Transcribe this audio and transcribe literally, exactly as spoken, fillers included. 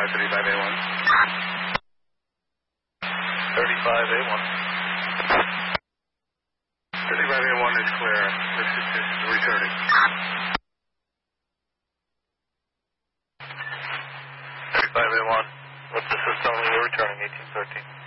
thirty-five A one. thirty-five A one. thirty-five A one is clear. This is, this is returning. thirty-five A one. What's the system? We're returning eighteen thirteen.